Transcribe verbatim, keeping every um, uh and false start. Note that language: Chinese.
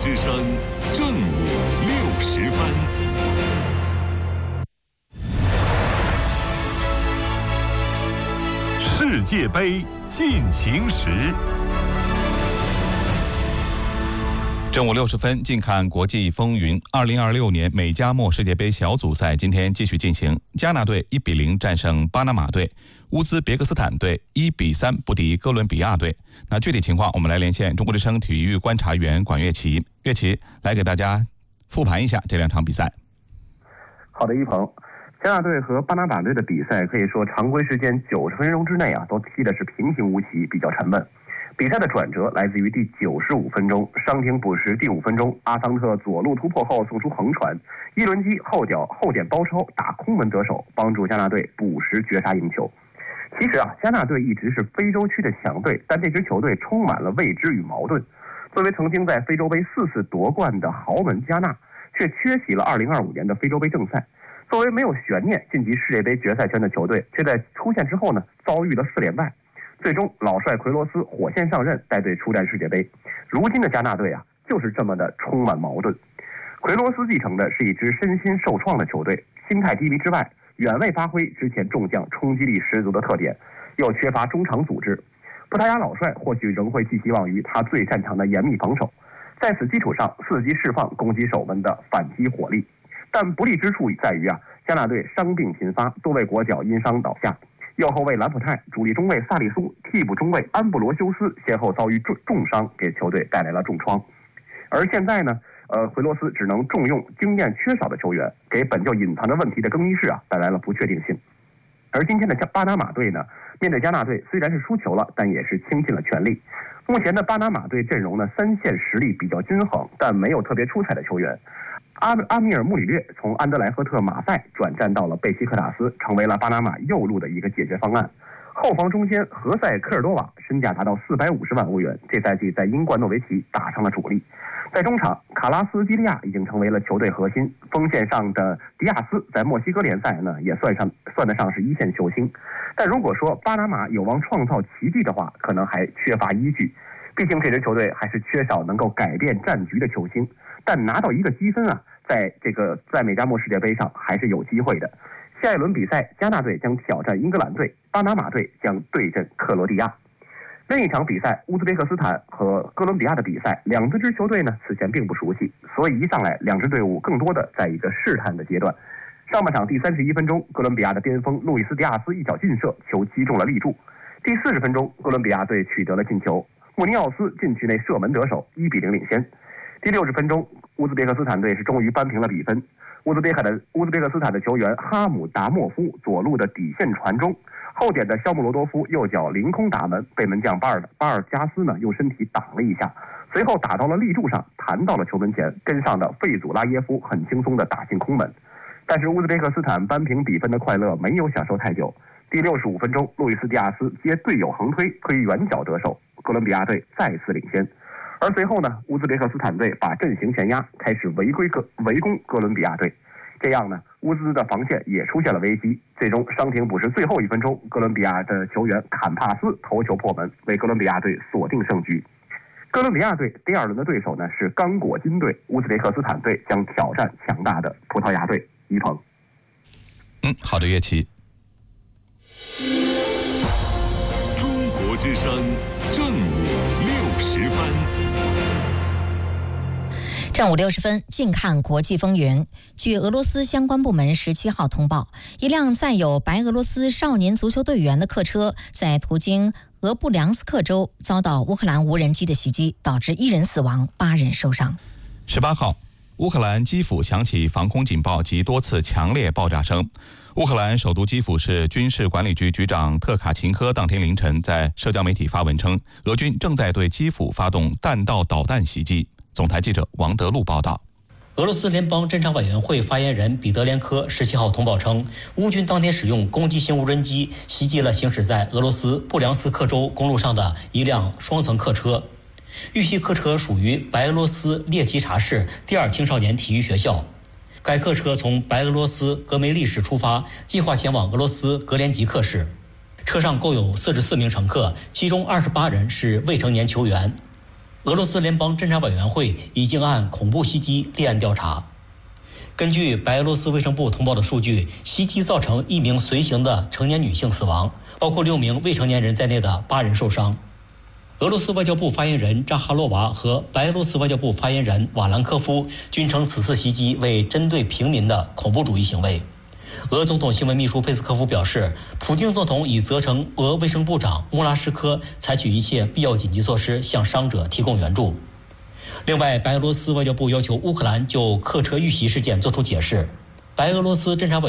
之声正午六时分。世界杯进行时。正午六十分，近看国际风云。二零二六年美加墨世界杯小组赛今天继续进行，加纳队一比零战胜巴拿马队，乌兹别克斯坦队一比三不敌哥伦比亚队。那具体情况，我们来连线中国之声体育观察员管乐琪。乐琪来给大家复盘一下这两场比赛。 好的，一鹏。加纳队和巴拿马队的比赛可以说常规时间九十分钟之内啊，都踢的是平平无奇，比较沉闷。比赛的转折来自于第九十五分钟，伤停补时第五分钟，阿桑特左路突破后送出横传，伊伦基后脚后点包抄打空门得手，帮助加纳队补时绝杀赢球。其实啊，加纳队一直是非洲区的强队，但这支球队充满了未知与矛盾。作为曾经在非洲杯四次夺冠的豪门加纳，却缺席了二零二五年的非洲杯正赛。作为没有悬念晋级世界杯决赛圈的球队，却在出线之后呢，遭遇了四连败。最终，老帅奎罗斯火线上任，带队出战世界杯。如今的加纳队啊，就是这么的充满矛盾。奎罗斯继承的是一支身心受创的球队，心态低迷之外，远未发挥之前众将冲击力十足的特点，又缺乏中场组织。葡萄牙老帅或许仍会寄希望于他最擅长的严密防守，在此基础上伺机释放攻击手们的反击火力。但不利之处在于啊，加纳队伤病频发，多位国脚因伤倒下。右后卫兰普泰、主力中卫萨利苏、替补中卫安布罗修斯先后遭遇重重伤，给球队带来了重创。而现在呢，呃，奎罗斯只能重用经验缺少的球员，给本就隐藏着问题的更衣室啊带来了不确定性。而今天的巴拿马队呢，面对加纳队虽然是输球了，但也是倾尽了全力。目前的巴拿马队阵容呢，三线实力比较均衡，但没有特别出彩的球员。阿阿米尔穆里略从安德莱赫特马赛转战到了贝西克塔斯，成为了巴拿马右路的一个解决方案。后防中间何塞科尔多瓦身价达到四百五十万欧元，这赛季在英冠诺维奇打上了主力。在中场，卡拉斯基利亚已经成为了球队核心。锋线上的迪亚斯在墨西哥联赛呢，也算上算得上是一线球星。但如果说巴拿马有望创造奇迹的话，可能还缺乏依据。毕竟这支球队还是缺少能够改变战局的球星。但拿到一个积分啊，在这个在美加墨世界杯上还是有机会的。下一轮比赛，加纳队将挑战英格兰队，巴拿马队将对阵克罗地亚。另一场比赛，乌兹别克斯坦和哥伦比亚的比赛，两支球队呢此前并不熟悉，所以一上来两支队伍更多的在一个试探的阶段。上半场第三十一分钟，哥伦比亚的边锋路易斯·迪亚斯一脚劲射，球击中了立柱。第四十分钟，哥伦比亚队取得了进球，穆尼奥斯禁区内射门得手，一比零领先。第六十分钟，乌兹别克斯坦队是终于扳平了比分。乌兹别克的乌兹别克斯坦的球员哈姆达莫夫左路的底线传中，后点的肖穆罗多夫右脚凌空打门，被门将巴尔巴尔加斯呢用身体挡了一下，随后打到了立柱上，弹到了球门前，跟上的费祖拉耶夫很轻松的打进空门。但是乌兹别克斯坦扳平比分的快乐没有享受太久。第六十五分钟，路易斯·迪亚斯接队友横推，推远角得手，哥伦比亚队再次领先。而随后呢，乌兹别克斯坦队把阵型全压，开始围归哥围攻哥伦比亚队。这样呢，乌兹的防线也出现了危机。最终伤停补时最后一分钟，哥伦比亚的球员坎帕斯头球破门，为哥伦比亚队锁定胜局。哥伦比亚队第二轮的对手呢是刚果金队，乌兹别克斯坦队将挑战强大的葡萄牙队。一鹏， 嗯，好的，乐琪。中国之声正午六十分。 正午六十分，近看国际风云。据俄罗斯相关部门十七号通报，一辆载有白俄罗斯少年足球队员的客车在途经俄布良斯克州遭到乌克兰无人机的袭击，导致一人死亡，八人受伤。 十八号，乌克兰基辅响起防空警报及多次强烈爆炸声。乌克兰首都基辅市军事管理局局长特卡琴科当天凌晨在社交媒体发文称，俄军正在对基辅发动弹道导弹袭击。总台记者王德禄报道。 俄罗斯联邦侦察委员会发言人彼得连科十七号通报称，乌军当天使用攻击型无人机袭击了行驶在俄罗斯布良斯克州公路上的一辆双层客车。遇袭客车属于白俄罗斯列奇察市第二青少年体育学校。该客车从白俄罗斯格梅利市出发，计划前往俄罗斯格连吉克市。车上共有四十四名乘客，其中二十八人是未成年球员。 俄罗斯联邦侦查委员会已经按恐怖袭击立案调查。根据白俄罗斯卫生部通报的数据，袭击造成一名随行的成年女性死亡，包括六名未成年人在内的八人受伤。俄罗斯外交部发言人扎哈罗娃和白俄罗斯外交部发言人瓦兰科夫均称此次袭击为针对平民的恐怖主义行为。俄总统新闻秘书佩斯科夫表示，普京总统已责成俄卫生部长穆拉什科采取一切必要紧急措施，向伤者提供援助。另外，白俄罗斯外交部要求乌克兰就客车遇袭事件作出解释。白俄罗斯侦查委